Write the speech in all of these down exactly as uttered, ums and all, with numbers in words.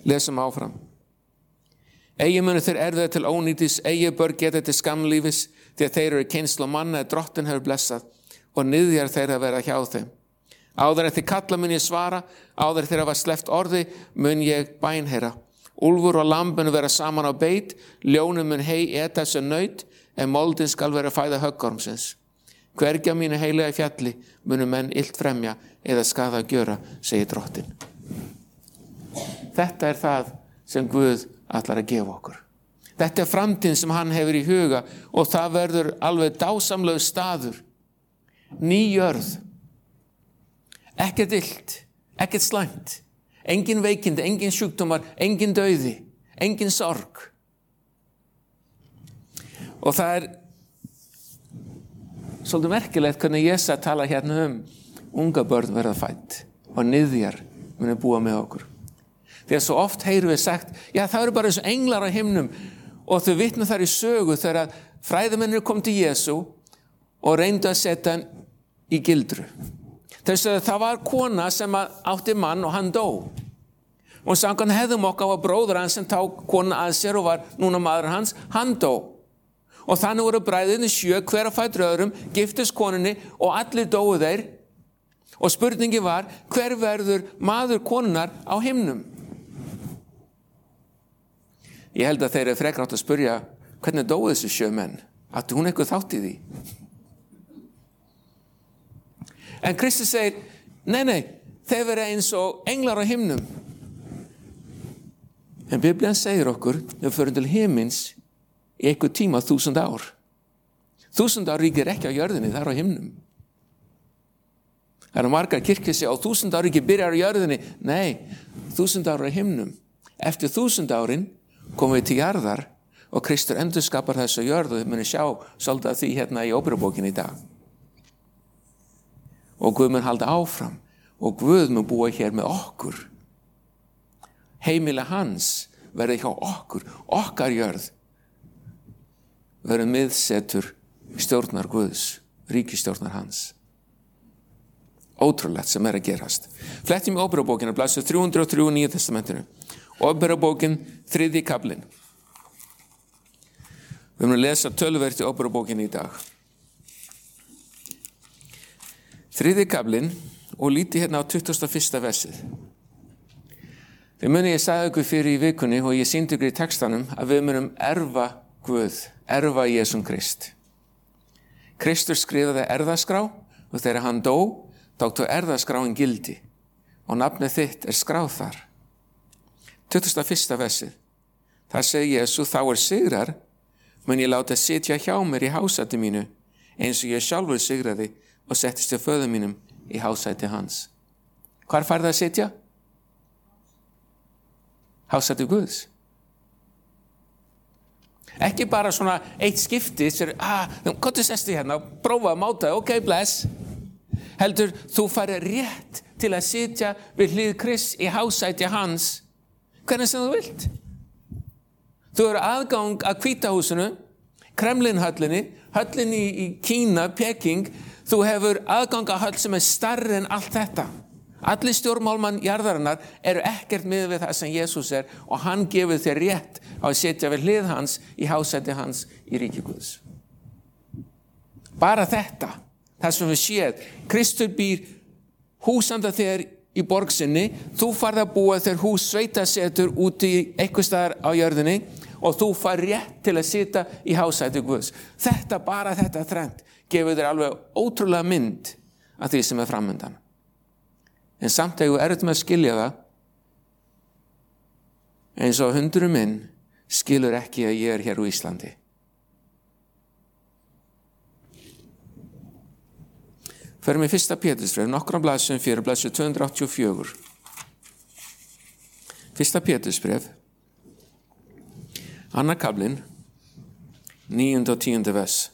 Lesum áfram. Eigi munu þeir erfiða til ónýtis, eigi börn geta til skammlífis, því að þeir eru kynslóð manna að drottinn hefur blessað og niðjar þeir að vera hjá þeim. Áður en þið kalla mun ég svara, áður þeir hafa sleppt orði mun ég bænheyra. Úlfur og lamb munu vera saman á beit, ljónum mun hei eta sem naut, en moldin skal vera fæða höggormsins. Hvergi á mínu heilega fjalli munu menn illt fremja eða skaða gjöra, segir drottinn. Þetta er það sem Guð ætlar að gefa okkur. Þetta er framtíðin sem hann hefur í huga og það verður alveg dásamlegur staður. Ný jörð. Ekkert illt, ekkert slæmt. Engin veikindi, engin sjúkdómar, engin dauði, engin sorg. Og það er svolítið merkilegt hvernig Jesa tala hérna um unga börn verða fædd og niðjar munu búa með okkur. Því að svo oft heyrum við sagt, já það eru bara eins og englar á himnum og þau vitna þar í sögu þegar fræðimennir kom til Jesú og reyndu að setja hann í gildru. Þess að það var kona sem átti mann og hann dó. Og samkvæmt hefðum okkar var bróður hans sem tók kona að sér og var núna maður hans, hann dó. Og þannig voru bræðirnir sjö, hver að fætur öðrum, giftist koninni og allir dóu þeir. Og spurningi var, hver verður maður konunar á himnum? Ég held að þeir eru frekar átt að spyrja, hvernig dóu þessi sjö menn? Átti hún eitthvað þátt í því? En Kristi segir, nei, nei, þeir vera eins og englar á himnum. En Biblian segir okkur, við förum til himins í eitthvað tíma þúsund ár. Þúsund ár ríkir ekki á jörðinni, það er á himnum. Það eru margar kirkjur segja, og þúsund ár ríki byrjar á jörðinni. Nei, þúsund ár á himnum. Eftir þúsund árin komum við til jarðar og Kristur endurskapar þessu jörð og þið munið sjá svolítið að því hérna í óperubókinni í dag. Og Guð mun halda áfram og Guð mun búa hér með okkur. Heimili hans verði hjá okkur, okkar jörð verði miðsetur stjórnar Guðs, ríkistjórnar hans. Ótrúlegt sem er að gerast. Flettum í óperubókina, blaðsíðu þrjú hundruð og þrjú í Nýja testamentinu. Óperubókin, þriðji kaflinn. Við munum lesa töluvert í óperubókinni í dag. Þriðji kaflinn og líti hérna á tuttugasta og fyrsta versið. Þið muni ég sagði ykkur fyrir í vikunni og ég sýndi ykkur í textanum að við munum erfa Guð, erfa Jesum Krist. Kristur skrifaði erfðaskrá og þegar hann dó, tóktu erfðaskráin gildi og nafnið þitt er skráð þar. tuttugasta og fyrsta versið. Þar segir Jesú, þá er sigrar, mun ég láta sitja hjá mér í hásæti mínu, eins og ég sjálfur sigraði og settist hjá föður mínum í hásæti hans. Hvar færði að sitja? Hásæti Guðs. Ekki bara svona eitt skipti, sér, ah, hvað þú sestu hérna, prófa að máta, ok, bless. Heldur, þú færi rétt til að sitja við hlið Krists í hásæti hans, hvernig sem þú vilt. Þú eru aðgang að Hvítahúsinu, Kremlinhöllinni, höllinni í Kína, Peking, þú hefur aðgang að höll sem er stærri en allt þetta. Allir stjórnmálmenn jarðarinnar eru ekkert með við það sem Jesús er og hann gefur þér rétt á að sitja við hlið hans í hásæti hans í ríki Guðs. Bara þetta, það sem við séð, Kristur býr húsanda þér í borg sinni, þú farð að búa þér hús sveitasetur úti í eitthvað staðar á jörðinni og þú far rétt til að sita í hásæti Guðs. Þetta, bara þetta þrennt, gefur þér alveg ótrúlega mynd af því sem er framundan. En samt þegar þú erut með að skilja það, eins og hundurum minn skilur ekki að ég er hér á Íslandi. Förum í fyrsta Pétursbréf, nokkrum blaðsum fyrir blaðsum tvö hundruð áttatíu og fjögur. Fyrsta Pétursbréf, annar kaflinn, níunda og tíunda vers.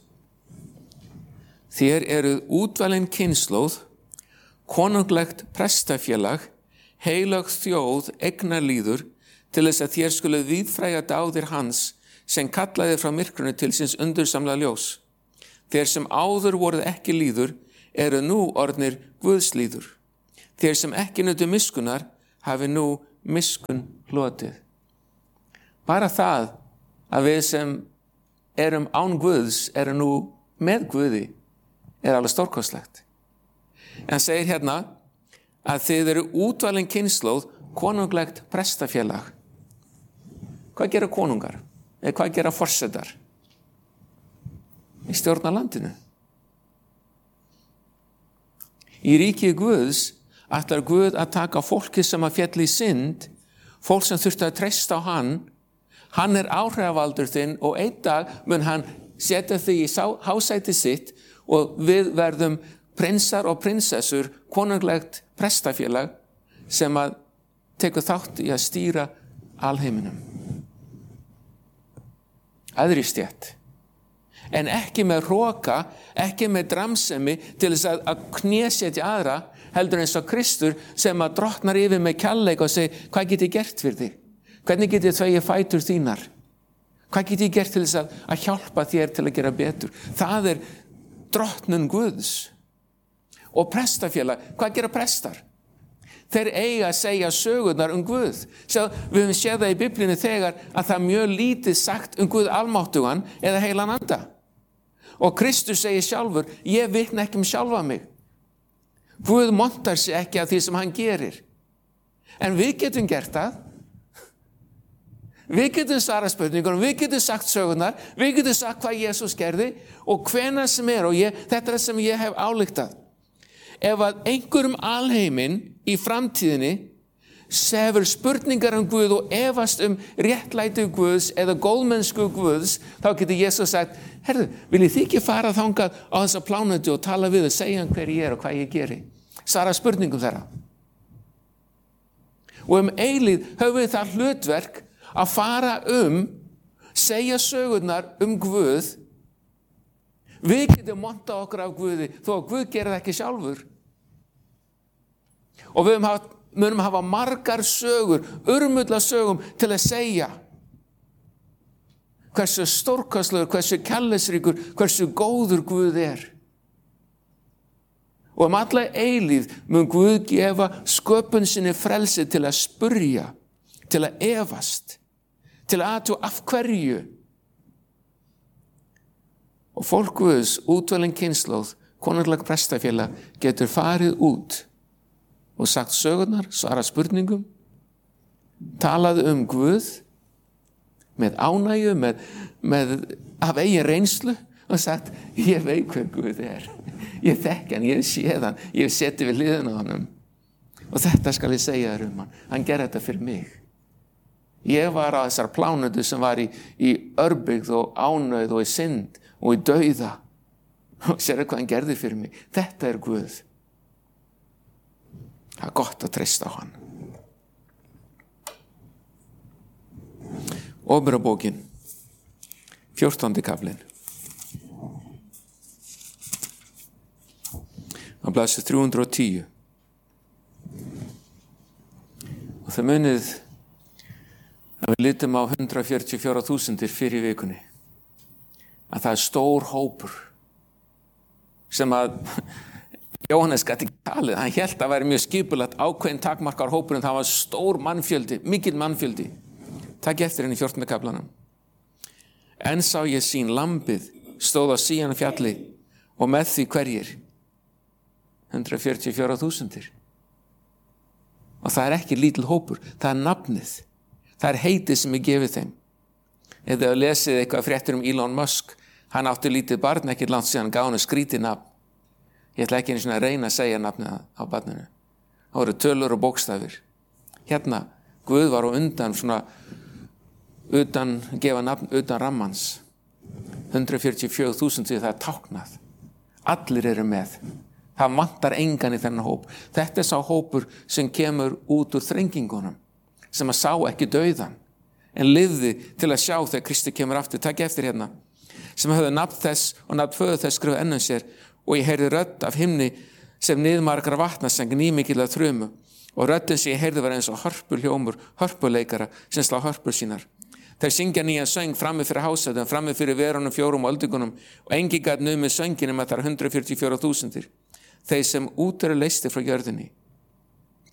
Þér eruð útvalin kynslóð, konunglegt prestafélag, heilag þjóð, eignarlýður, til þess að þér skuluð víðfræga dáðir hans, sem kallaði frá myrkrunu til síns undursamla ljós. Þér sem áður voruð ekki lýður, eru nú orðnir Guðslýður. Þér sem ekki nutu miskunnar, hafi nú miskunn hlotið. Bara það að við sem erum án Guðs, erum nú með Guði, er alveg stórkostlegt. En segir hérna að þið eru útvalin kynslóð, konunglegt prestafélag. Hvað gera konungar? Eða hvað gera forsetar? Í stjórna landinu. Í ríki Guðs ætlar Guð að taka fólki sem að fjalli í synd, fólk sem þurfti að treysta á hann. Hann er áhrifavaldur þinn og einn dag mun hann setja þig í hásæti sitt og við verðum prinsar og prinsessur, konunglegt prestafélag sem að tekur þátt í að stýra alheiminum. Aðri stétt. En ekki með hroka, ekki með dramsemi til þess að, að knésetja aðra, heldur eins og Kristur sem að drottnar yfir með kærleik og segir, hvað get ég gert fyrir þig? Hvernig get ég þvegið fætur þínar? Hvað get ég gert til þess að, að hjálpa þér til að gera betur? Það er drottnun Guðs. Og prestafélag, hvað gera prestar? Þeir eiga að segja sögurnar um Guð. Sjá, við höfum séð það í Biblíunni þegar að það er mjög lítið sagt um Guð almáttugan eða heilan anda. Og Kristus segir sjálfur, ég vitna ekki um sjálfa mig. Guð montar sig ekki af því sem hann gerir. En við getum gert það. Við getum svarað spurningunum, við getum sagt sögurnar, við getum sagt hvað Jesús gerði og hvenær sem er, og ég, þetta er það sem ég hef ályktað. Ef að einhverjum alheiminn í framtíðinni sefur spurningar um Guð og efast um réttlæti Guðs eða góðmennsku Guðs, þá getur Jesús sagt, herðu, viljið þið ekki fara þangað á þessa plánetu og tala við og segja hann hver ég er og hvað ég geri? Svara spurningum þeirra. Og um eilíð höfum við það hlutverk að fara um, segja sögurnar um Guð. Við getum montað okkur af Guði þó að Guð gerir það ekki sjálfur. Og við hafa, munum hafa margar sögur, urmulla sögum til að segja hversu stórkostlegur, hversu kærleiksríkur, hversu góður Guð er. Og um alla eilíð mun Guð gefa sköpun sinni frelsi til að spurja, til að efast, til að athuga af hverju. Og fólk Guðs, útvalin kynslóð, konungleg prestafélag, getur farið út og sagt sögurnar, svara spurningum, talað um Guð með ánægju, með, með af eigin reynslu og sagt, ég veit hver Guð er. Ég þekki hann, ég séð hann, ég seti við hliðina á honum. Og þetta skal ég segja þér um hann. Hann gerði þetta fyrir mig. Ég var á þessar plánetu sem var í, í örbygð og ánauð og í synd og í dauða. Og sér hvað hann gerði fyrir mig. Þetta er Guð. Það er gott að treysta á hann. Óperabókin, fjórtándi kaflinn. Á blaðsíðu þrjú hundruð og tíu. Og það munið að við litum á hundrað fjörutíu og fjórar þúsundir fyrir vikunni. Að það er stór hópur sem að Jóhannes gat ekki talið. Hann hélt að það væri mjög skipulagt ákveðin takmarkar hópurinn. Það var stór mannfjöldi, mikill mannfjöldi. Takk eftir henni í fjórtánda kaflanum. En sá ég sín lambið stóð á síðan fjalli og með því hverjir? hundrað fjörutíu og fjórar þúsundir. Og það er ekki lítill hópur, það er nafnið. Það er heitið sem er gefið þeim. Eða þau lesið eitthvað fréttir um Elon Musk, hann átti lítið barn, ekki langt síðan gaf hann skrítið nafn. Ég ætla ekki einu svona að reyna að segja nafnið á barninu. Það voru tölur og bókstafir. Hérna, Guð var á undan svona, utan, gefa nafn utan rammans. hundrað fjörutíu og fjögur þúsund því það er táknað. Allir eru með. Það vantar engan í þennan hóp. Þetta er sá hópur sem kemur út úr þrengingunum, sem að sá ekki dauðan, en lifði til að sjá þegar Kristi kemur aftur. Takk eftir hérna. Sem höfðu nafn þess og nafn föður þess skrifað enn um sér, og ég heyrði rödd af himni sem niðmargar vatnaseng nýmikillega þrumu, og röddin sem ég heyrði var eins og hörpuljómur, hörpuleikara sem slá hörpur sínar. Þeir syngja nýja söng frammi fyrir hásætum, frammi fyrir verunum fjórum og öldingunum, og engi gat numið söngin um að það er hundrað fjörutíu og fjórar þúsundir. Þeir sem út eru leystir frá jörðinni.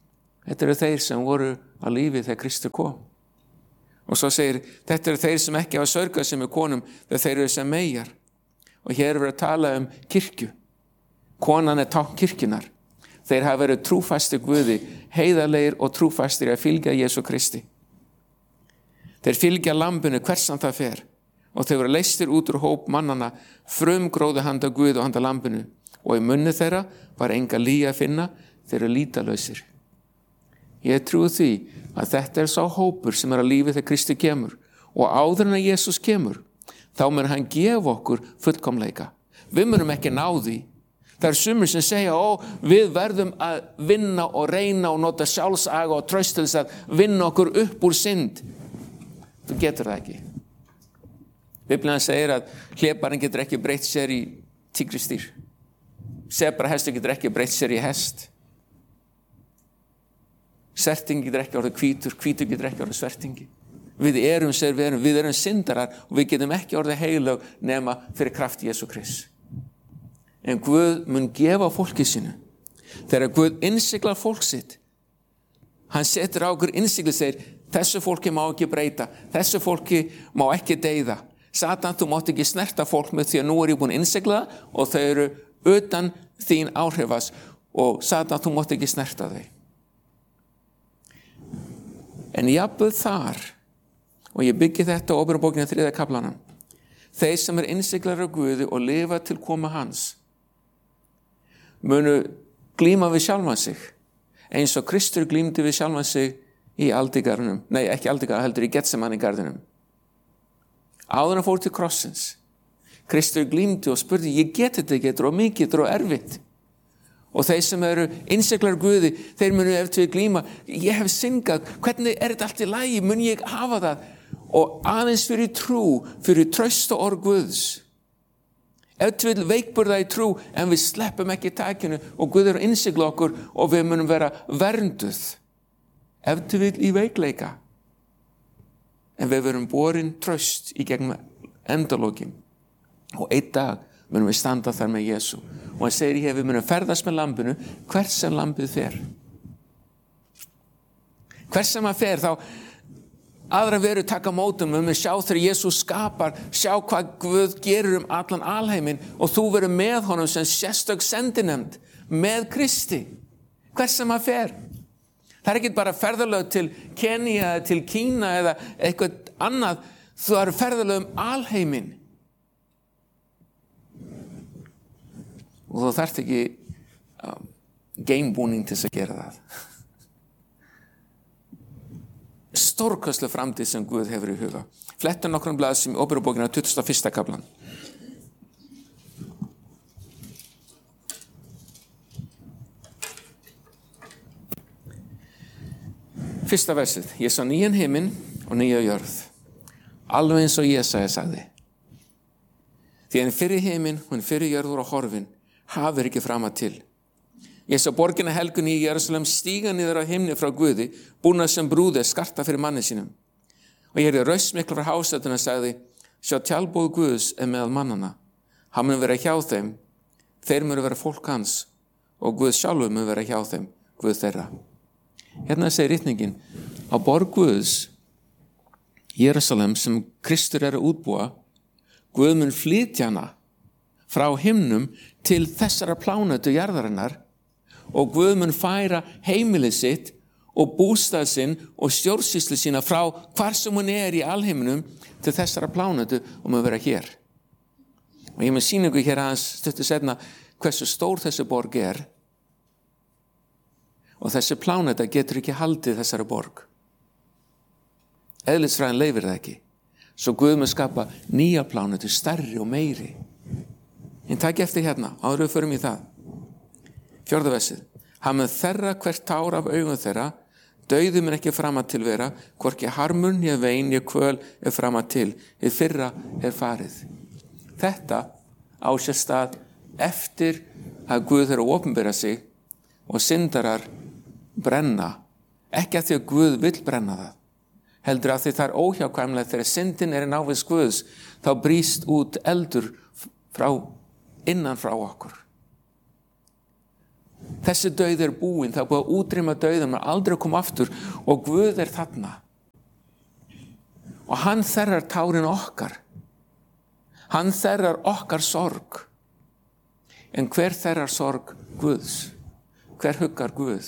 Þetta eru þeir sem voru á lífi þegar Kristur kom. Og svo segir, þetta eru þeir sem ekki hafa sörgað sem er konum, þegar þeir eru sem meyjar. Og hér er verið að tala um kirkju. Konan er tákn kirkjunar. Þeir hafa verið trúfastir Guði, heiðarlegir og trúfastir að fylgja Jesú Kristi. Þeir fylgja lambinu hversan það fer og þeir voru leystir út úr hóp mannana, frumgróðu handa Guð og handa lambinu og í munni þeirra var enga lýja að finna, þeir eru lýtalausir. Ég trúi því að þetta er sá hópur sem er að lífi þegar Kristi kemur og áður en að Jesús kemur, þá mun hann gefa okkur fullkomleika. Við munum ekki ná því. Það er sumir sem segja, ó, við verðum að vinna og reyna og nota sjálfsaga og traust til þess að vinna okkur upp úr synd. Þú getur það ekki. Biblían segir að hlébarinn getur ekki breytt sér í tígristýr. Sebrahestur getur ekki breytt sér í hest. Svertingi getur ekki orðið hvítur, hvítur getur ekki orðið svertingi. Við erum sér, við erum, við erum syndarar og við getum ekki orðið heilög nema fyrir kraft Jesú Krists. En Guð mun gefa fólki sínu. Þegar Guð innsiglar fólk sitt, hann setur á okkur innsigli segir, þessu fólki má ekki breyta, þessu fólki má ekki deyða. Satan, þú mátt ekki snerta fólk með því að nú er ég búin innsigla og þau eru utan þín áhrifas og Satan, þú mátt ekki snerta þau. En jafnvel þar, og ég byggi þetta á Óperumbókina þriðja kaflanum, þeir sem er innsiglar af Guði og lifa til koma hans, munu glíma við sjálfan sig, eins og Kristur glímdi við sjálfan sig í aldigarðinum, nei ekki aldigarð, heldur í Getsemani garðinum. Áður hann fór til krossins, Kristur glímdi og spurði, ég get þetta ekki, þetta er of mikið, þetta er of erfitt. Og þeir sem eru innsiglar Guði, þeir munu eftir glíma, ég hef syngað, hvernig er þetta allt í lagi, mun ég hafa það? Og aðeins fyrir trú, fyrir traust og orð Guðs. Ef til veikburða í trú, en við sleppum ekki takinu og Guð er að innsigla okkur og við munum vera vernduð. Ef til í veikleika. En við verum borin traust í gegnum endalókin. Og einn dag munum við standa þar með Jesú. Og hann segir hér, við munum ferðast með lambinu, hvert sem lambið fer. Hvert sem hann fer, þá aðra veru taka mótum, við munum sjá þegar Jesús skapar, sjá hvað Guð gerir um allan alheiminn og þú verður með honum sem sérstök sendinefnd, með Kristi. Hvert sem hann fer. Það er ekki bara ferðalög til Kenía, til Kína eða eitthvað annað, þú eru ferðalög um alheiminn. Og þú þarft ekki um, gamebúning til þess að gera það. Stórkostleg framtíð sem Guð hefur í huga. Fletta nokkrum blað sem í Óperubókina tuttugasta og fyrsta kaflan. Fyrsta versið. Ég sá nýjan himinn og nýja jörð. Alveg eins og Jesaja sagði. Því en fyrir himinn og en fyrir jörð voru horfin, hafir ekki fram að til. Ég sá borgina helgun í Jerúsalem stíga niður á himni frá Guði, búna sem brúði skarta fyrir manni sínum. Og ég heyrði raust mikla frá hásætuna og sagði, sjá tjálbóð Guðs er meðal mannana. Hann mun vera hjá þeim, þeir munu vera fólk hans og Guð sjálfur mun vera hjá þeim, Guð þeirra. Hérna segir ritningin, á borg Guðs, Jerúsalem sem Kristur er að útbúa, Guð mun flytja hana frá himnum til þessara plánetu jarðarinnar og Guð mun færa heimilið sitt og bústað sinn og stjórnsýslu sína frá hvar sem hún er í alheiminum til þessara plánetu og mun vera hér. Og ég mun sýningu hér aðeins stuttu seinna hversu stór þessi borg er og þessi pláneta getur ekki haldið þessara borg. Eðlisfræðin leyfir það ekki. Svo Guð mun skapa nýja plánetu, stærri og meiri. En takk eftir hérna, áður við förum í það. Fjórða versið. Hann mun þerra hvert tár af augum þeirra, dauði mun ekki fram að til vera, hvorki harmur, né vein, né kvöl er fram að til, hið fyrra er farið. Þetta á sér stað eftir að Guð er að opinbera sig og syndarar brenna, ekki að því að Guð vill brenna það, heldur að því það er óhjákvæmlega þegar syndin er í návist Guðs, þá brýst út eldur frá innan frá okkur. Þessi dauði er búinn, það er búið að útrýma dauðan, maður aldrei koma aftur og Guð er þarna. Og hann þerrar tárin okkar. Hann þerrar okkar sorg. En hver þerrar sorg Guðs? Hver huggar Guð?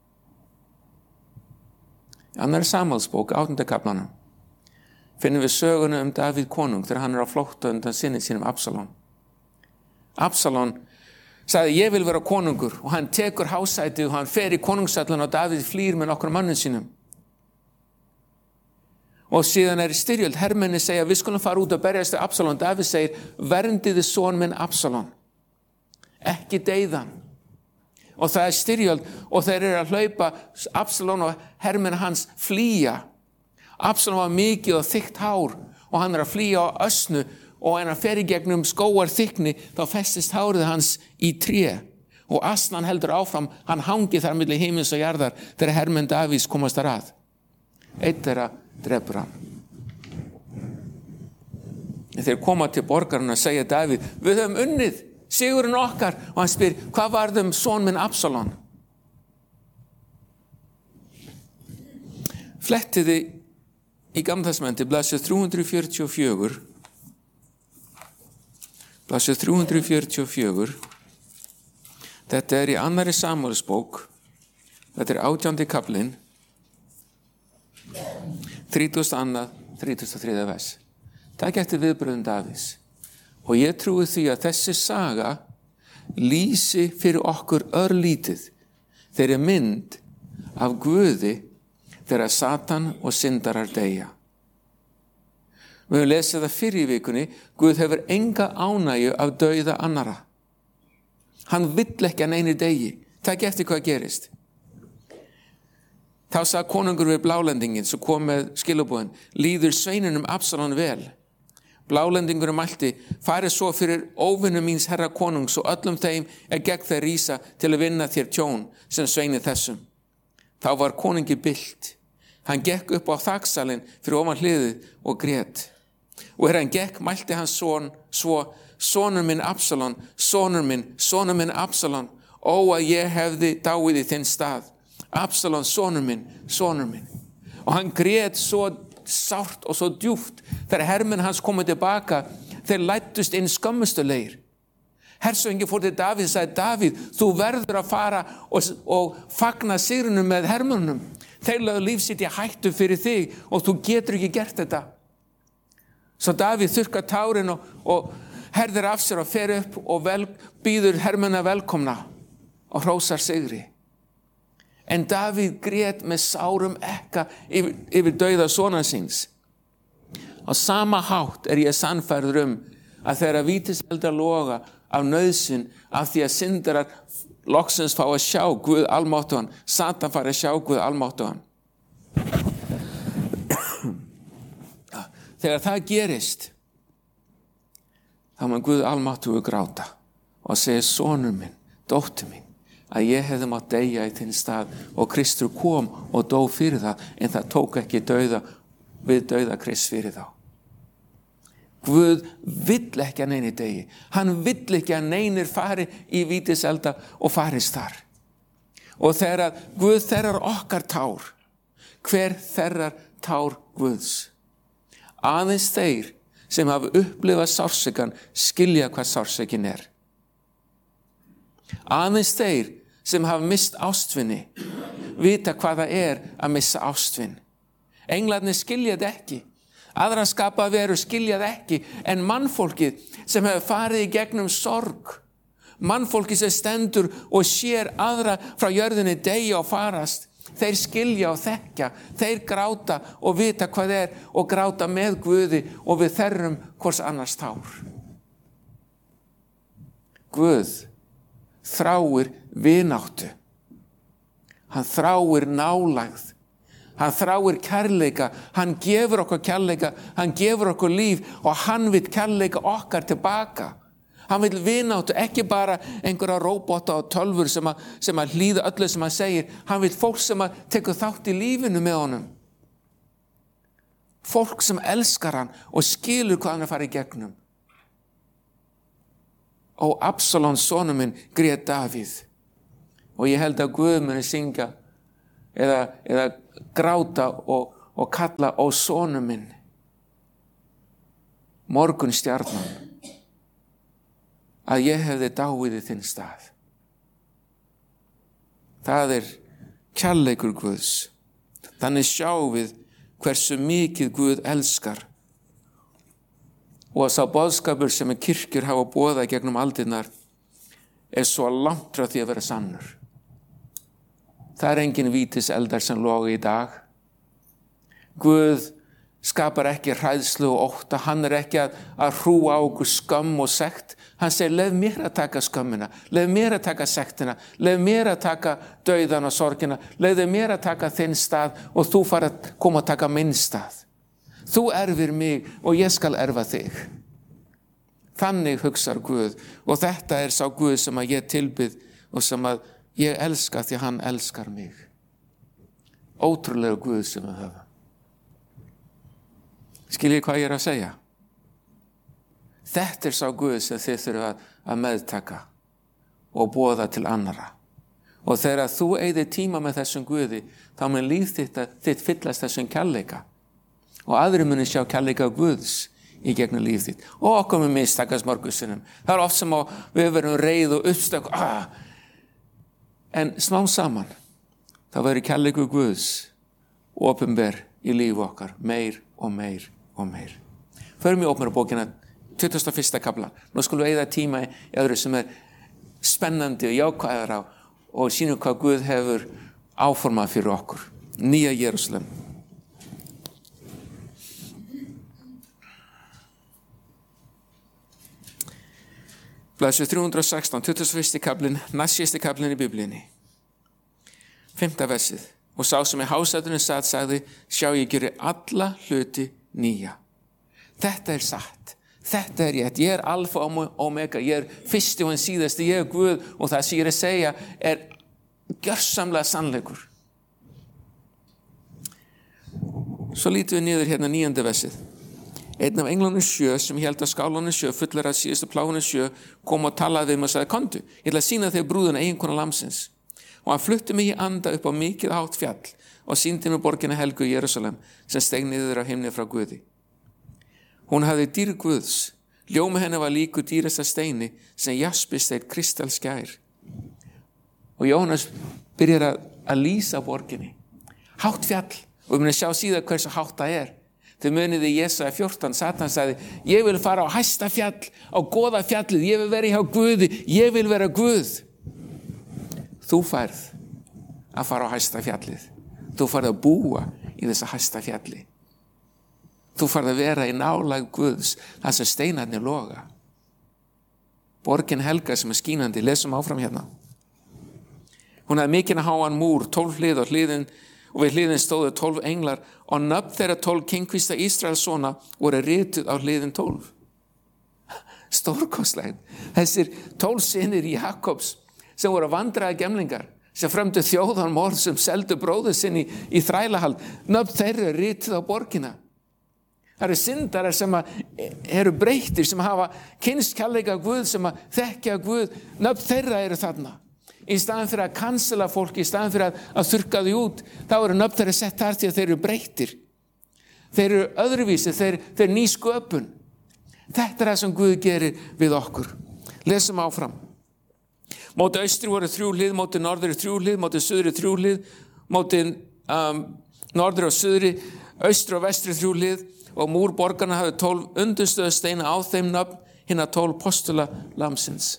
Í annarri Samúelsbók, áttunda kaflanum, finnum við söguna um Davíð konung þegar hann er á flótta undan syni sínum Absalón. Absalón sagði, ég vil vera konungur, og hann tekur hásætið og hann fer í konungsallan og Davíð flýr með nokkrum mannum sínum. Og síðan er í styrjöld, hermenni segja, við skulum fara út og berjast við Absalón. Davíð segir, verndiði son minn Absalón, ekki deyðan. Og það er styrjöld og þeir eru að hlaupa, Absalón og hermenni hans flýja. Absalón var mikið og þykkt hár og hann er að flýja á ösnu, og en hann fer í gegnum skógar þykni, þá festist hárið hans í tré. Og asnan heldur áfram, hann hangi þar milli himins og jarðar þegar hermenn Davíðs komast þar að. Einn þeirra drepur hann. En þeir koma til borgarna og segja Davíð, við höfum unnið, sigurinn okkar. Og hann spyr, hvað varð um son minn Absalón? Flettiði í Gamla testamentið, blaðsíðu þrjú hundruð fjörutíu og fjögur. Blaðsíðu þrjú hundruð fjörutíu og fjögur. Þetta er í annarri Samúelsbók. Þetta er átjándi kaflinn. þrítugasta og annað, þrítugasta og þriðja vers. Það gætti viðbröðum Davíðs. Og ég trúi því að þessi saga lýsi fyrir okkur örlítið þeirri mynd af Guði þegar Satan og syndarar deyja. Við höfum lesið það fyrir í vikunni, Guð hefur enga ánægju af dauða annara. Hann vill ekki að neini degi. Takk eftir hvað gerist. Þá sagði konungur við blálendingin sem kom með skilabúðin, líður sveininum Absalón vel. Blálendingur mælti, farið svo fyrir óvinnum míns herra konungs og öllum þeim er gegn þeir rísa til að vinna þér tjón sem sveini þessum. Þá var konungi bylt. Hann gekk upp á þaksalinn fyrir ofan hliðið og grét. Og þegar hann gekk, mælti hans son, svo, sonur minn Absalón, sonur minn, sonur minn Absalón, ó að ég hefði dáið í þinn stað. Absalón, sonur minn, sonur minn. Og hann grét svo sárt og svo djúpt þegar hermenn hans komið tilbaka, þeir læddust inn skömmustulegir. Hersöðingi fór til Davíð og sagði, Davíð, þú verður að fara og, og fagna sigrinum með hermönnum. Þeir lögðu líf sitt í hættu fyrir þig og þú getur ekki gert þetta. Svo Davíð þurrkar tárin og, og herðir af sér og fer upp og vel, býður hermenna velkomna og hrósar sigri. En Davíð grét með sárum ekka yfir, yfir dauða sonar síns. Á sama hátt er ég sannfærður um að þegar vítiseldar loga af nauðsyn af því að syndarar loksins fá að sjá Guð almáttugan, Satan fær að sjá Guð almáttugan. Þegar það gerist, þá mun Guð almáttugur gráta og segja, sonur minn, dóttir mín, að ég hefði mátt deyja í þinn stað og Kristur kom og dó fyrir það, en það tók ekki dauða við dauða Krist fyrir þá. Guð vill ekki að neini degi. Hann vill ekki að neinir fari í vítiselda og farist þar. Og þegar Guð þerrar okkar tár, hver þerrar tár Guðs? Aðeins þeir sem hafa upplifað sársaukann skilja hvað sársaukin er. Aðeins þeir sem hafa mist ástvini vita hvað það er að missa ástvin. Englarnir skilja þetta ekki. Aðra skapað veru skilja það ekki, en mannfólkið sem hefur farið í gegnum sorg, mannfólkið sem stendur og sér aðra frá jörðinni deyja og farast, þeir skilja og þekkja, þeir gráta og vita hvað er og gráta með Guði og við þerrum hvors annars tár. Guð þráir vináttu. Hann þráir nálægð. Hann þráir kærleika, hann gefur okkur kærleika, hann gefur okkur líf og hann vill kærleika okkar tilbaka. Hann vill vináttu, ekki bara einhverja róbota og tölfur sem að, sem að hlýða öllu sem hann segir. Hann vill fólk sem að tekur þátt í lífinu með honum. Fólk sem elskar hann og skilur hvað hann er að fara í gegnum. Ó, Absalón, sonur minn, grét Davíð. Og ég held að Guð muni syngja eða, eða gráta og, og kalla á sonu minn, morgun stjarnan, að ég hefði dáið í þinn stað. Það er kærleikur Guðs. Þannig sjáum við hversu mikið Guð elskar. Og að sá boðskapur sem kirkjur hafa boðað gegnum aldirnar er svo langt frá því að vera sannur. Það er engin vítiseldar sem loga í dag. Guð skapar ekki hræðslu og ótta. Hann er ekki að, að hrúa á okkur skömm og sekt. Hann segir, leið mér að taka skömmina, leið mér að taka sektina, leið mér að taka dauðan og sorgina, leið mér að taka þinn stað og þú fara að koma að taka minn stað. Þú erfir mig og ég skal erfa þig. Þannig hugsar Guð og þetta er sá Guð sem að ég tilbyð og sem að ég elska því að hann elskar mig. Ótrúlega Guð sem við höfum. Skiljið hvað ég er að segja? Þetta er sá Guð sem þið þurfa að meðtaka og boða til annara. Og þegar þú eyðir tíma með þessum Guði, þá mun líf þitt, þitt fyllast þessum kærleika. Og aðrir muni sjá kærleika Guðs í gegnum líf þitt. Og okkur með mistakast morgusunum. Það er oft sem á, við verum reið og uppstök. Ah. En smá saman, þá verður kærleikur Guðs opinber í líf okkar. Meir og meir og meir. Förum í Opinberabókina, tuttugasta og fyrsta kafla. Nú skulum við eyða tíma í öðru sem er spennandi og jákvæðara og sýnum hvað Guð hefur áformað fyrir okkur. Nýja Jerúsalem. Blaðsíða þrjú hundruð og sextán, tuttugasta og fyrsti kaflinn, næst síðasti kaflinn í Biblíunni. Fimmta versið. Og sá sem í hásætinu sat sagði, sjá ég geri alla hluti nýja. Þetta er satt. Þetta er rétt. Ég er alfa og omega. Ég er fyrsti og en síðasti. Ég er Guð og það sem ég er að segja er gjörsamlega sannleikur. Svo lítum við niður hérna níunda versið. Einn af englanum sjö sem held að skálanum sjö fullar að síðustu plágunum sjö kom og talaði við mig og sagði, komdu, ég ætla að sýna þig brúðuna eiginkonu lamsins. Og hann flutti mig í anda upp á mikið hátt fjall og sýndi mig borgina helgu í Jerúsalem sem steig niður á himni frá Guði. Hún hafði dýr Guðs, ljómi henni var líku dýrasta steini sem jaspisteit kristalskær. Og Jónas byrjar að, að lýsa borginni. Hátt fjall, og við munum sjá síðan hversu hátt það er. Þau muniði í Jesaja fjórtán, Satan sagði, ég vil fara á hæsta fjall, á góða fjallið, ég vil vera hjá Guði, ég vil vera Guð. Þú færð að fara á hæsta fjallið. Þú færð að búa í þessa hæsta fjalli. Þú færð að vera í nálægð Guðs, það sem steinarnir loga. Borgin helga sem er skínandi, lesum áfram hérna. Hún hafði mikinn háan múr, tólf hlið og hliðin, og við hliðin stóðu tólf englar og nöfn þeirra tólf kynkvista Ísraelssona voru rituð á hliðin tólf. Stórkostlegt. Þessir tólf synir Jakobs sem voru vandræða gemlingar, sem frömdu þjóðan morð, sem seldu bróður sinni í, í þrælahald, nöfn þeirra rituð á borgina. Það eru syndarar sem eru breyttir, sem hafa kynnst kærleika Guð, sem að þekkja Guð, nöfn þeirra eru þarna. Í staðan fyrir að cancela fólki, í staðan fyrir að, að þurrka því út, þá eru nöfn þeirra sett þar til að þeir eru breyttir. Þeir eru öðruvísi, þeir, þeir ný sköpun. Þetta er það sem Guð gerir við okkur. Lesum áfram. Móti austri voru þrjú hlið, móti norðri þrjú hlið, móti suðri þrjú hlið, móti um, norðri og suðri, austri og vestri þrjú hlið og múr borgarna hafði tólf undurstöðu steina á þeim nöfn hinna tólf postula lamsins.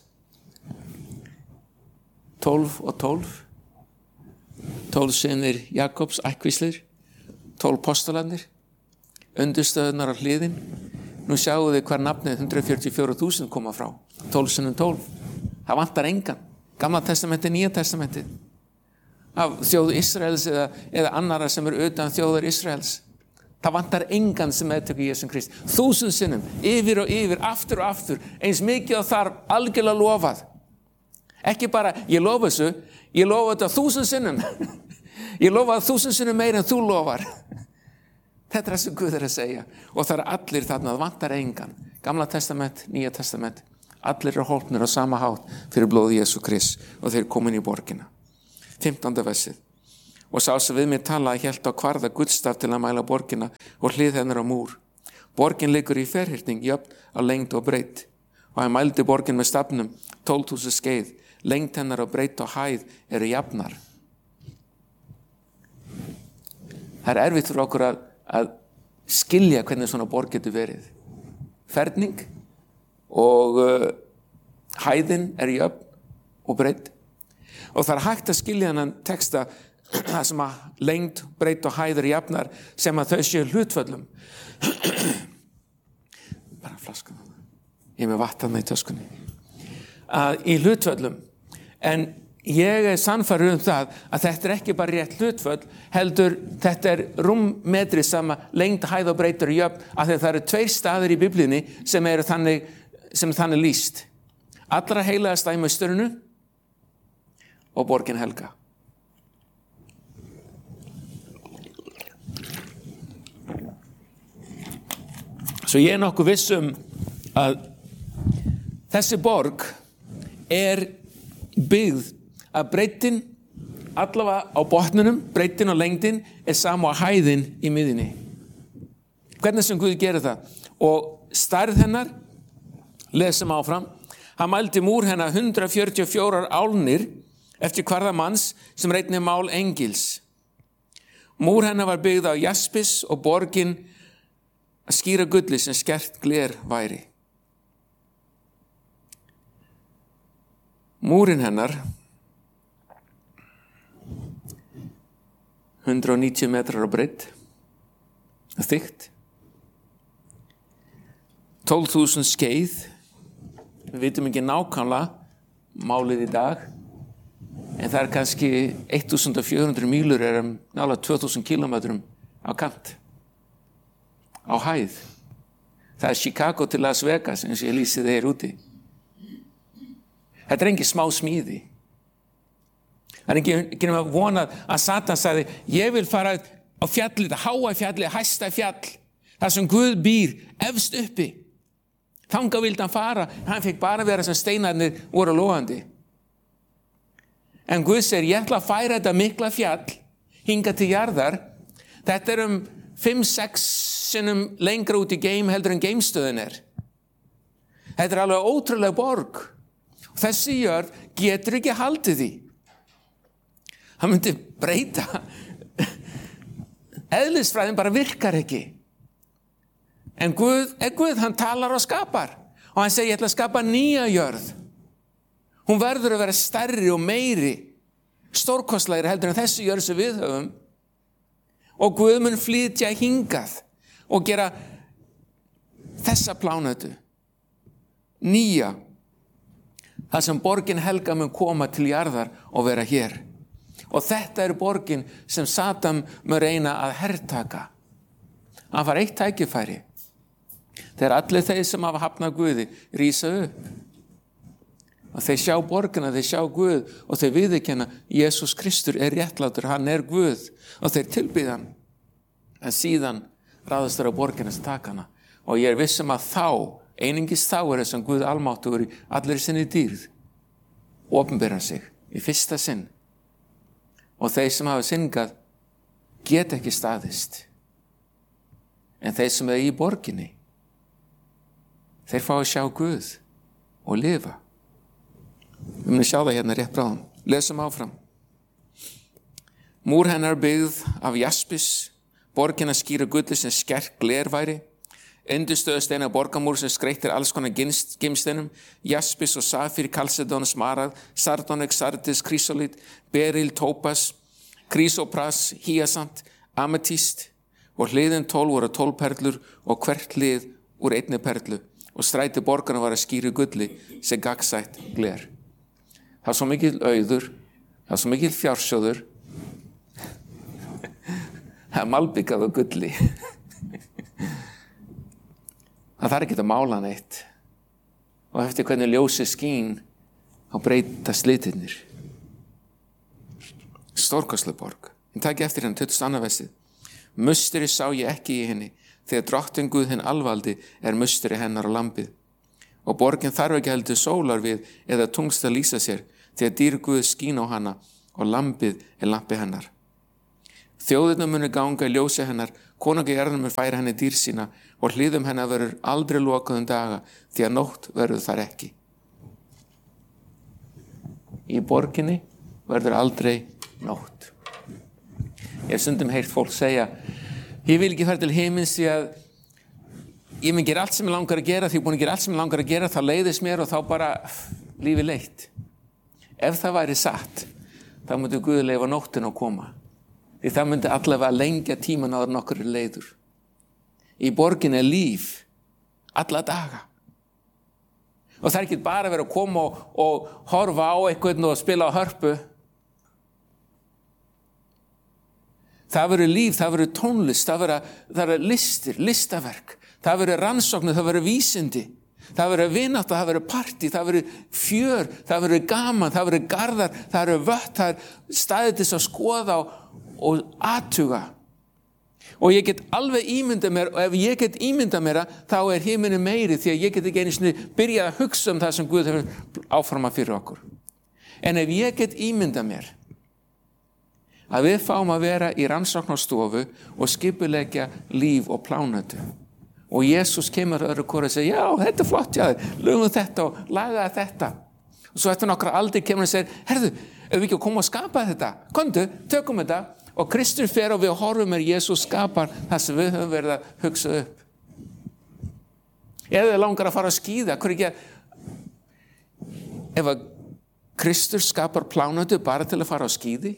Tólf og tólf. Tólf synir Jakobs, ættkvíslir, tólf postularnir, undurstöðunar á hliðin. Nú sjáu þið hvar nafnið hundrað fjörutíu og fjórar þúsund koma frá. Tólf sinnum tólf. Það vantar engan. Gamla testamenti, Nýja testamenti. Af þjóð Ísraels eða, eða annara sem eru utan þjóðar Ísraels. Það vantar engan sem meðtöku Jesum Krist. Þúsund sinnum, yfir og yfir, aftur og aftur, eins mikið og þar algjörlega lofað. Ekki bara, ég lofa þessu, ég lofa þetta þúsund sinnum. Ég lofa þúsund sinnum meir en þú lofar. Þetta er það sem Guð er að segja. Og það er allir þarna, það vantar engan. Gamla testament, Nýja testament. Allir eru hólpnir á sama hátt fyrir blóði Jesú Krist og þeir komin í borgina. fimmtánda versið. Og sá sem við mér talaði hélt á kvarða gullstaf til að mæla borgina og hlið hennar á múr. Borgin liggur í ferhyrning jöfn á lengd og breidd. Og hann mældi borgin með stafnum tólf þúsund skeið. Lengd hennar og breidd og hæð eru jafnar. Það er erfitt fyrir okkur að, að skilja hvernig svona borg getur verið. Ferning og uh, hæðin er jöfn og breidd. Og það er hægt að skilja þennan texta það sem að lengd, breidd og hæð eru jafnar sem að þau séu hlutföllum. Bara flaskan. Ég er með vatn í töskunni. Að í hlutföllum. En ég er sannfærður um það að þetta er ekki bara rétt hlutföll, heldur þetta er rúmmetri sama lengd, hæð og breidd eru jöfn, af því að það eru tveir staðir í Biblíunni sem eru þannig, sem er þannig lýst. Allra heiligasta í Musturinu og borgin helga. Svo ég er nokkuð viss um að þessi borg er byggð að breiddin allavega á botnunum, breiddin og lengdin er sama á hæðin í miðjunni. Hvernig sem Guð gerir það? Og stærð hennar, lesum áfram, hann mældi múr hennar hundrað fjörutíu og fjórar álnir eftir kvarða manns sem reitni mál engils. Múr hennar var byggð á jaspis og borgin að skýra gulli sem skert gler væri. Múrin hennar hundrað og níutíu metrar á breidd, þykkt, tólf þúsund skeið, við vitum ekki nákvæmlega málið í dag, en það er kannski fjórtán hundruð mílur er um nálega tvö þúsund kílómetrum á kant, á hæð. Það er Chicago til Las Vegas, eins og ég lýsi þeir úti. Þetta er engin smá smíði. Það er ekki, ekki nema vonað að Satan sagði, ég vil fara á fjallið, háa fjallið, hæsta fjall, þar sem Guð býr efst uppi. Þangað vildi hann fara, hann fekk bara vera sem steinarnir voru logandi. En Guð segir, ég ætla að færa þetta mikla fjall, hinga til jarðar. Þetta er um fimm sex sinnum lengra út í geim heldur en geimstöðin er. Þetta er alveg ótrúlega borg. Og þessi jörð getur ekki haldið því. Það myndi breyta. Eðlisfræðin bara virkar ekki. En Guð er Guð, hann talar og skapar. Og hann segir, ég ætla að skapa nýja jörð. Hún verður að vera stærri og meiri, stórkostlegri heldur en þessi jörð sem við höfum. Og Guð mun flytja hingað og gera þessa plánötu nýja, þar sem borgin helga mun koma til jarðar og vera hér. Og þetta er borgin sem Satan mun reyna að hertaka. Hann fær eitt tækifæri. Þegar allir þeir sem hafa hafnað Guði rísa upp. Og þeir sjá borgina, þeir sjá Guð og þeir viðurkenna Jesús Kristur er réttlátur, hann er Guð og þeir tilbýða hann. En síðan ráðast þeir á borgina sem taka hana. Og ég er vissum að þá, einungis þá er þess að Guð almáttugur í allir sinni dýrð, opinbera sig í fyrsta sinn. Og þeir sem hafa syngað geta ekki staðist. En þeir sem er í borginni, þeir fá að sjá Guð og lifa. Við munum sjá það hérna rétt bráðum. Lesum áfram. Múr hennar byggð af jaspis, borgina skýra gulli sem skert gler væri, undirstöðusteina borgamúr sem skreyttir alls konar gimsteinum, jaspis og safír, kalsedón, smaragd, sardónik, sardis, krísolít, beril, tópas, krísopras, hýasant, ametíst, og hliðin tólf voru tólf perlur og hvert hlið úr einni perlu, og stræti borgarna var að skýra gulli sem gagnsætt gler. Það er svo mikil auður, það er svo mikil fjársjóður, það er malbikað á gulli. Það þarf ekki að mála neitt. Og eftir hvernig ljósið skín, þá breytast litirnir. Stórkostleg borg. En taki eftir henni tuttugasta og annað versið. Musteri sá ég ekki í henni, þegar drottinn Guð hinn alvaldi er musteri hennar á lambið. Og borgin þarf ekki heldur sólar við eða tungst að lýsa sér, þegar dýr Guð skín á hana og lambið er lampi hennar. Þjóðirnar munu ganga í ljósi hennar, konungur jarðar mun færa henni dýr sína og hliðum hennar verður aldrei lokað um daga, því að nótt verður þar ekki. Í borginni verður aldrei nótt. Ég hef stundum heyrt fólk segja, ég vil ekki fara til himins því að ég mun gera allt sem ég langar að gera, því ég er búin að gera allt sem ég langar að gera, þá leiðist mér og þá bara lífi leitt. Ef það væri satt, þá myndi Guð leyfa nóttin að koma. Því það myndi allavega lengja tíman áður en okkur er leiður. Í borginni er líf, alla daga. Og það er ekki bara að vera að koma og, og horfa á eitthvað og spila á hörpu. Það verður líf, það verður tónlist, það verður, það verður listir, listaverk. Það verður rannsóknir, það verður vísindi. Það verður vinátta, það verður partí, það verður fjör, það verður gaman, það verður garðar, það verður vött, það er staðið til að skoða og, og athuga. Og ég get alveg ímyndað mér, og ef ég get ímyndað mér, þá er himinu meiri, því að ég get ekki einu sinni byrjað að hugsa um það sem Guð hefur áformað fyrir okkur. En ef ég get ímyndað mér að við fáum að vera í rannsóknarstofu og skipuleggja líf og plánötu. Og Jesús kemur öðru hvort og segir, já, þetta er flott, já, lögum þetta og lagaði þetta. Og svo eftir nokkra aldrei kemur og segir, herðu, ef við ekki að koma og skapa þetta, komdu, tökum þetta. Og Kristur fer og við horfum er Jesús skapar það sem við höfum verið að hugsa upp. Ef þið langar að fara að skíða, hver ekki að, ef að Kristur skapar plánötu bara til að fara á skíði,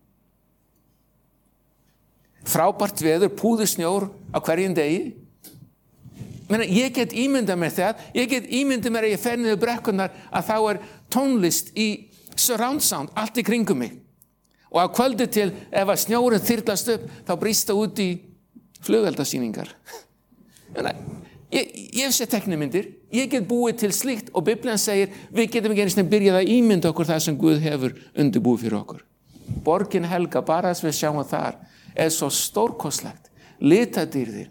frábært veður, púðusnjór á hverjum degi. Menna, ég get ímyndað mér það, ég get ímyndað mér að ég fer niður brekkunnar að þá er tónlist í surround sound, allt í kringum mig. Og að kvöldi til, ef að snjórinn þyrlast upp, þá brýst það út í flugeldasýningar. Menna, ég, ég sé teknimyndir, ég get búið til slíkt og Biblian segir, við getum ekki einu sinni byrjað að ímynda okkur það sem Guð hefur undirbúið fyrir okkur. Borgin helga, bara þess við sjáum þar, er svo stórkostlegt, litadýrðir,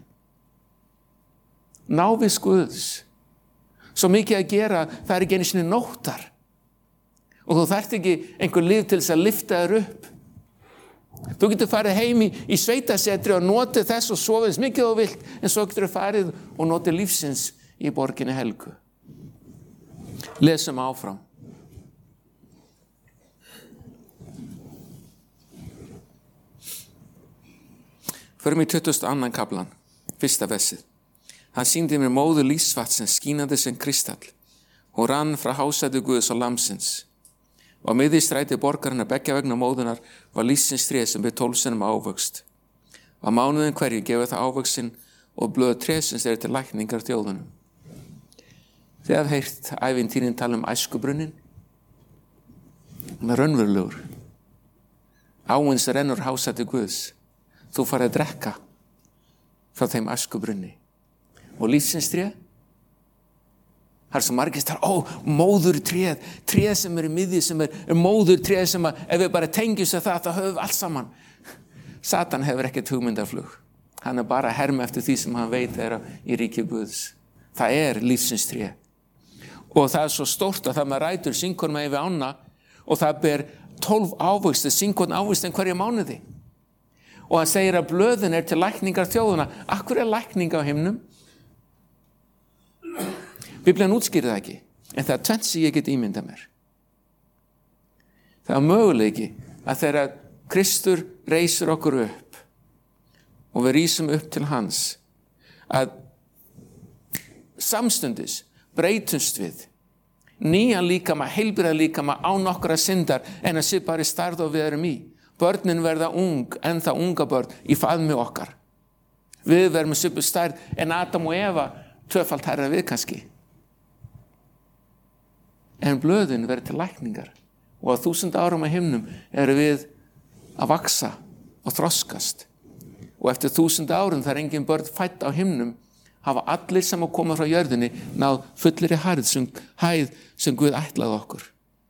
návist Guðs, svo mikið að gera, það er ekki einu sinni nóttar. Og þú þarft ekki einhver líf til þess að lyfta þér upp. Þú getur farið heim í, í sveitasetri og notið þess og sofið eins mikið og vilt, en svo getur þú farið og notið lífsins í borginni helgu. Lesum áfram. Förum í tuttugasta og annan kaflan, fyrsta versið. Hann sýndi mér móður lífsvatnsins skínandi sem kristall og rann frá hásæti Guðs og lamsins. Og á miðju stræti borgarinnar beggja vegna móðunar var lífsins tré sem við tólf sinnum ávöxt. Á mánuðin hverju gefur það ávöxtin og blöð trésins er til lækningar þjóðunum. Þið hafið heyrt ævintýrin tala um æskubrunnin. Hann er raunverulegur. Áins rennur hásæti Guðs. Þú farið að drekka frá þeim æskubrunni. Og lífsins tré? Það er svo margir þar, ó, móður tréð, tréð sem er í miðju, sem er, er móður tréð sem að, ef við bara tengjum sér það, þá höfum við allt saman. Satan hefur ekkert hugmyndaflug. Hann er bara að herma eftir því sem hann veit er í ríki Guðs. Það er lífsins tré. Og það er svo stórt að það með rætur syngur með yfir ána og það ber tólf ávöxti, syngur ávöxti en hverja mánuði. Og hann segir að blöðin er til lækningar þjóðuna. Akkur er lækning á himnum? Biblian útskýrir það ekki, en það er tvennt sem ég get ímyndað mér. Það er möguleiki að þegar Kristur reisur okkur upp og við rísum upp til hans, að samstundis breytumst við nýjan líkama, heilbrigðan líkama án okkar syndar en að sé bara í stærð og við erum í. Börnin verða ung, en það unga börn í faðmi okkar. Við verðum svipuð stærð en Adam og Eva tvöfalt hærra við kannski. En blöðin verður til lækningar og á þúsund árum á himnum eru við að vaksa og þroskast. Og eftir þúsund árum þar engin börn fædd á himnum hafa allir sem að koma frá jörðinni náð fullri hæð sem, hæð sem Guð ætlaði okkur.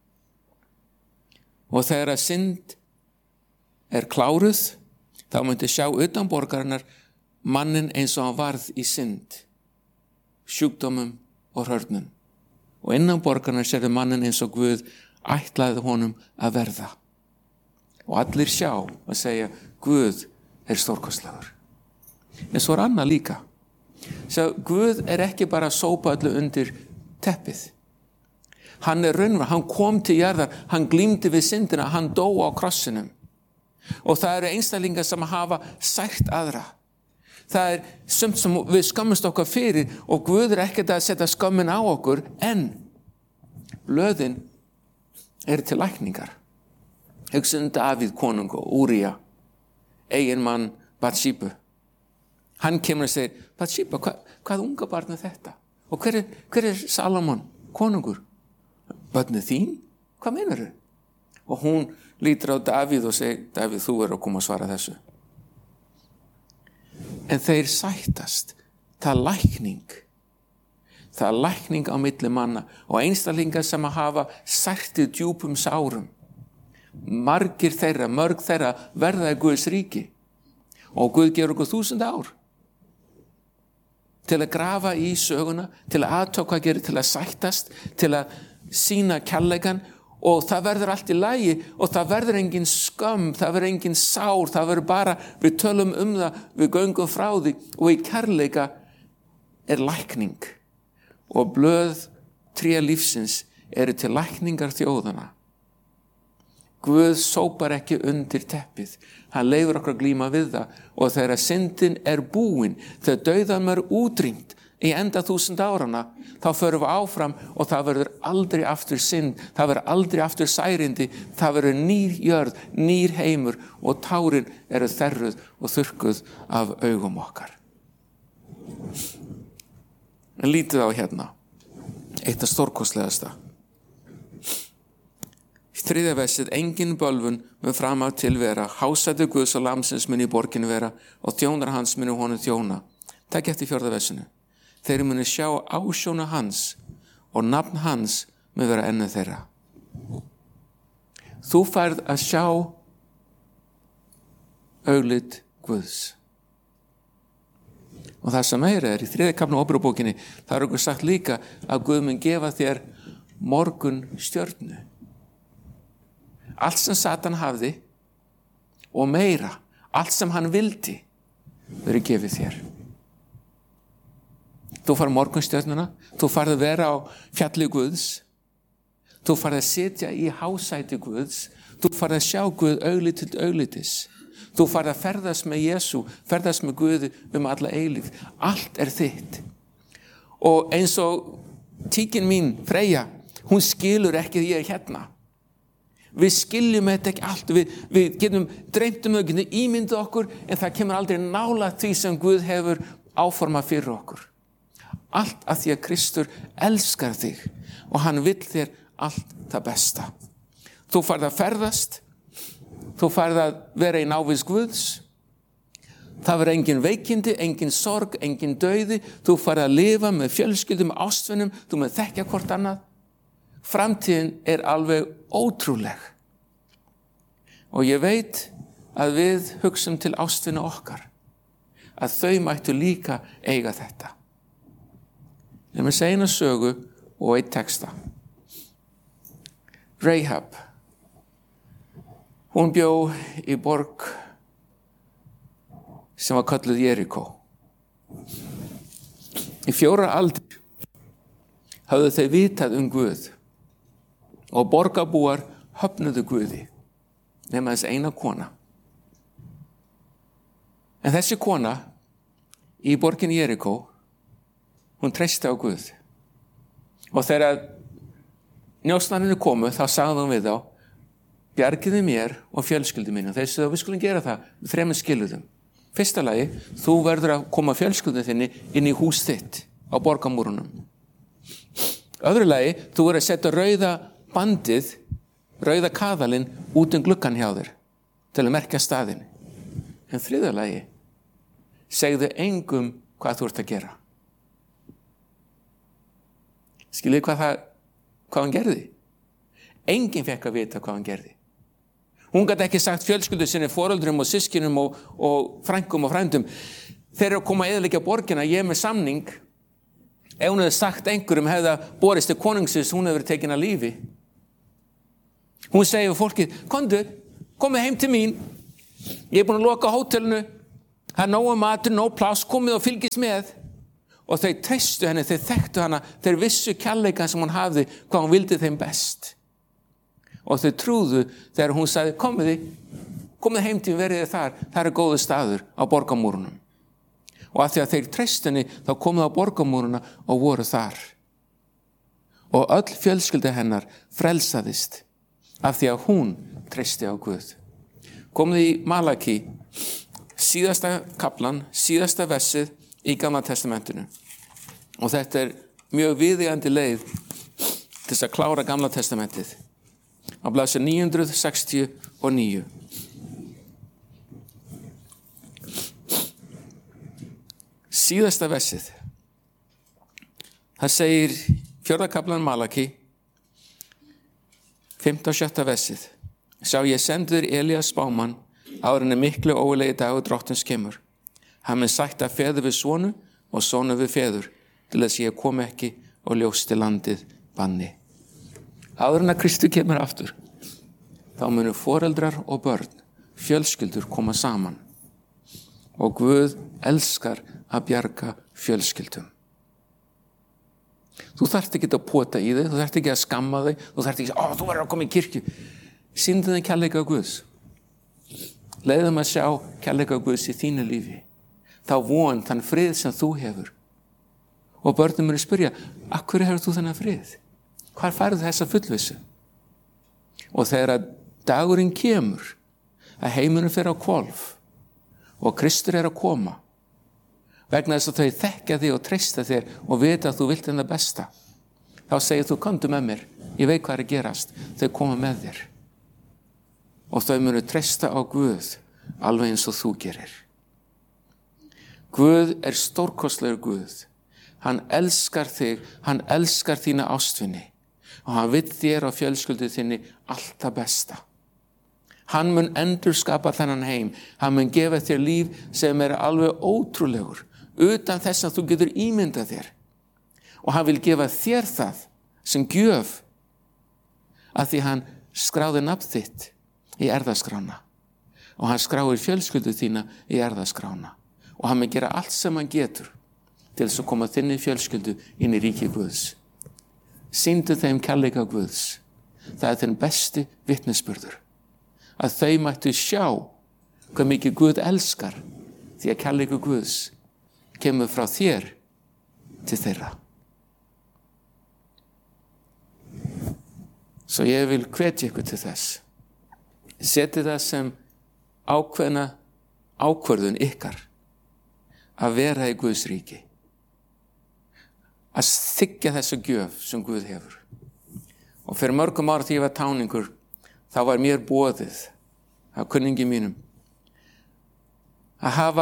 Og þegar að synd er kláruð, þá myndi sjá utan borgarinnar mannin eins og hann varð í synd, sjúkdómum og hrörnum. Og innan borgarinnar sérðu mannin eins og Guð ætlaði honum að verða. og allir sjá og segja, Guð er stórkostlegur. En svo er annað líka. Svo Guð er ekki bara að sópa öllu undir teppið. Hann er raunverulega, hann kom til jarðar, hann glímdi við syndina, hann dó á krossinum. Og það eru einstaklingar sem hafa sært aðra. Það er sumt sem við skammumst okkar fyrir og Guð er ekkert að setja skammin á okkur, en blöðin er til lækningar. Hugsaðu um Davíð konung og Úría, eiginmann Batsíbu. Hann kemur og segir, Batsíba, hva, hvað unga barn er þetta? Og hver er, hver er Salomon, konungur? Börnið þín? Hvað meinar þau? Og hún lítur á Davíð og segir, Davíð, þú er að koma að svara þessu. En þeir sættast, það er lækning. Það er lækning á milli manna og einstaklingar sem að hafa særtið djúpum sárum. Margir þeirra, mörg þeirra verða í Guðs ríki og Guð gefur okkur þúsund ár til að grafa í söguna, til að athuga hvað gerir, til að sættast, til að sýna kærleikann. Og það verður allt í lagi og það verður engin skömm, það verður engin sár, það verður bara, við tölum um það, við göngum frá því og í kærleika er lækning. Og blöð tré lífsins eru til lækningar þjóðana. Guð sópar ekki undir teppið, hann leyfir okkur að glíma við það og þegar syndin er búin, þegar dauðan er útrýmt í enda þúsund árana, þá förum við áfram og það verður aldrei aftur synd, það verður aldrei aftur særindi, það verður nýr jörð, nýr heimur og tárin eru þerruð og þurrkuð af augum okkar. En lítið á hérna, eitt af stórkostlegasta. Í þriðja versið, engin bölvun mun fram af til vera, hásæti Guðs og lamsins mun í borginu vera og þjónar hans munu honum þjóna. Takk eftir fjórða versinu. Þeir munu sjá ásjóna hans og nafn hans mun vera ennið þeirra. Þú færð að sjá augliti Guðs. Og það sem meira er í þriðja kafla Óperubókinni, það er okkur sagt líka að Guð mun gefa þér morgun stjörnu. Allt sem Satan hafði og meira, allt sem hann vildi, verður gefið þér. Þú farð morgunstjörnuna, þú farð að vera á fjalli Guðs, þú farð að sitja í hásæti Guðs, þú farð að sjá Guð augliti til auglitis, þú farð að ferðast með Jesú, ferðast með Guði um alla eilífð. Allt er þitt. Og eins og tíkin mín, Freyja, hún skilur ekki því ég er hérna. Við skiljum þetta ekki allt, við, við getum dreymt um það, getum ímyndið okkur, en það kemur aldrei nálægt því sem Guð hefur áformað fyrir okkur. Allt að því að Kristur elskar þig og hann vill þér allt það besta. Þú farð að ferðast, þú farð að vera í návist Guðs, það verður engin veikindi, engin sorg, engin dauði, þú farð að lifa með fjölskyldum, ástvinum, þú með þekkja hvort annað. Framtíðin er alveg ótrúleg. Og ég veit að við hugsum til ástvina okkar, að þau mættu líka eiga þetta. Ég með segja eina sögu og eitt texta. Rahab, hún bjó í borg sem var kölluð Jerikó. Í fjóra aldir höfðu þau vitað um Guð og borgarbúar höfnuðu Guði, nema þess eina kona. En þessi kona í borgin Jerikó, hún treysti á Guð. Og þegar njósnarnir komu, þá sagði hún við þá, bjargiði mér og fjölskyldu mínu. Þeir sagði, við skulum gera það með þremur skilyrðum. Fyrsta lagi, þú verður að koma fjölskyldu þinni inn í hús þitt á borgarmúrunum. Öðru lagi, þú verður að setja rauða bandið, rauða kaðalinn út um gluggan hjá þér til að merkja staðinn. En þriðja lagi, segðu engum hvað þú ert að gera. Skiljið hvað það, hvað hann gerði? Enginn fekk að vita hvað hann gerði. Hún gat ekki sagt fjölskyldu sinni, foreldrum og systkinum og, og frænkum og frændum, þeir eru að koma að eyðileggja borgina, ég er með samning. Ef hún hefði sagt einhverjum hefði borist til konungsins, hún hefði verið tekin að lífi. Hún segir við fólkið, komdu, komið heim til mín, ég er búin að loka hótelinu, það er nóg matur, nóg pláss, komið og fylgist með. Og þau treystu henni, þau þekktu hana, þeir vissu kærleikann sem hún hafði, hvað hún vildi þeim best. Og þau trúðu þegar hún sagði, komið þið, komið heim til verið þið þar, það er góðu staður á borgarmúrunum. Og af því að þeir treystu henni, þá komuð á borgarmúruna og voru þar. Og öll fjölskylda hennar frelsaðist af því að hún treysti á Guð. Komið í Malaki, síðasta kaplan, síðasta versið í Gamla testamentinu. Og þetta er mjög viðeigandi leið til þess að klára Gamla testamentið. Á blaðsíðu níu hundruð sextíu og níu. Síðasta versið. Það segir fjórða kaplan Malaki, fimmta og sjötta versið. Sjá, ég sendur Elías spámann áður en miklu ógurlegi dagur drottins kemur. Hann mun sætta feður við sonu og sonu við feður til þess ég kom ekki og ljósti landið banni. Áður en að Kristur kemur aftur, þá munu foreldrar og börn, fjölskyldur koma saman. Og Guð elskar að bjarga fjölskyldum. Þú þarft ekki að pota í þig, þú þarft ekki að skamma þig, þú þarft ekki að, ó, þú verður að koma í kirkju. Sýndu þeim kærleika Guðs. Leiðu þeim að sjá kærleika Guðs í þínu lífi. Þá von, þann frið sem þú hefur. Og börnum eru að spyrja, af hverju hefur þú þennan frið? Hvar færðu þessa fullvissu? Og þegar að dagurinn kemur, að heimurinn fer á hvolf og Kristur er að koma, vegna þess að þau þekkja þig og treysta þér og vita að þú vilt henni það besta, þá segir þú, komdu með mér, ég veit hvað er að gerast, þau koma með þér. Og þau munu treysta á Guð, alveg eins og þú gerir. Guð er stórkostlegur Guð. Hann elskar þig, hann elskar þína ástvinni og hann vill þér og fjölskyldu þinni allt það besta. Hann mun endurskapa þennan heim, hann mun gefa þér líf sem er alveg ótrúlegur, utan þess að þú getur ímyndað þér. Og hann vil gefa þér það sem gjöf að því hann skráði nafn þitt í erfðaskrána og hann skráir fjölskyldu þína í erfðaskrána og hann mun gera allt sem hann getur til þess að koma þinni fjölskyldu inn í ríki Guðs. Sýndu þeim kærleika Guðs. Það er þinn besti vitnisburður. Að þau mættu sjá hvað mikið Guð elskar því að kærleika Guðs kemur frá þér til þeirra. Svo ég vil hvetja ykkur til þess. Setið það sem ákveðna ákvörðun ykkar að vera í Guðs ríki. Að þiggja þessa gjöf sem Guð hefur. Og fyrir mörgum ára því ég var táningur, þá var mér boðið af kunningi mínum að hafa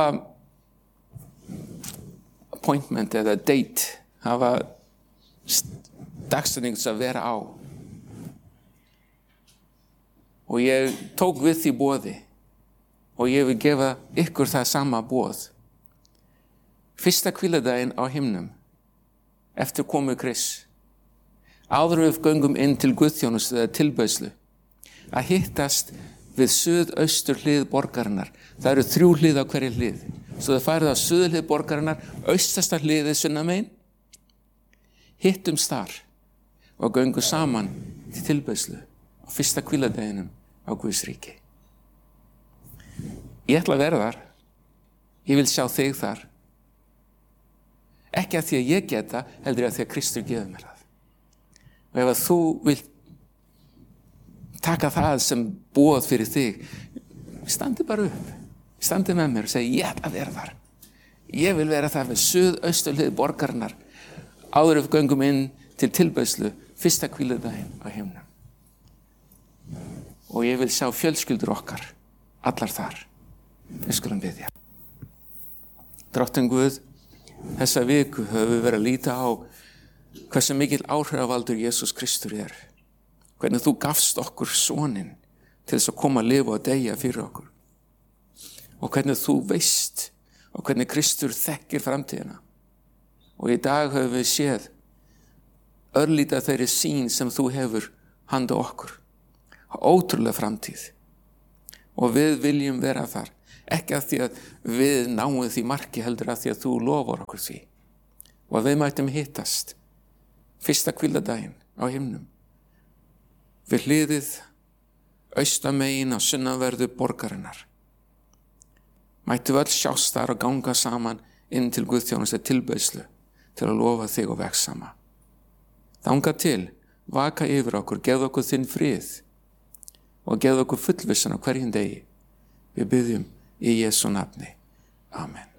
appointment eða date, hafa dagsetning að vera á. Og ég tók við því boði og ég vil gefa ykkur það sama boð. Fyrsta hvíladaginn á himnum, eftir komu Krists, áður við göngum inn til guðþjónustu eða tilbeiðslu, að hittast við suðaustur hlið borgarinnar. Það eru þrjú hlið á hverju hlið. Svo það farið á suðurhlið borgarinnar, austasta hliðið sunnamegin, hittumst þar og göngum saman til tilbeiðslu á fyrsta hvíladaginum á Guðs ríki. Ég ætla að vera þar. Ég vil sjá þig þar. Ekki að því að ég geta, heldur að því að Kristur gefur mér það. Og ef að þú vilt taka það sem boð fyrir þig, standi bara upp. Standi með mér og segi, ég ætla að vera þar. Ég vil vera þar við suðausturhlið borgarinnar, áður við göngum inn til tilbeiðslu, fyrsta hvíladaginn á himnum. Og ég vil sjá fjölskyldur okkar, allar þar. Við skulum biðja. Drottinn Guð, þessa viku höfum við verið að líta á hversu mikil áhrifavaldur Jesús Kristur er. Hvernig þú gafst okkur soninn til þess að koma að lifa og deyja fyrir okkur. Og hvernig þú veist og hvernig Kristur þekkir framtíðina. Og í dag höfum við séð örlítið þeirri sýn sem þú hefur handa okkur. Ótrúlega framtíð. og við viljum vera þar, ekki að því að við náum því marki heldur að því að þú lofar okkur því og að við mætum hittast fyrsta hvíldardaginn á himnum við hliðið austamegin á sunnanverðu borgarinnar. Mættu öll sjást þar og ganga saman inn til guðþjónustu tilbeiðslu til að lofa þig og vegsama. Þangað til, vaka yfir okkur, gefðu okkur þinn frið og gefðu okkur fullvissan á hverjum degi. Við biðjum í Jesú nafni. Amen.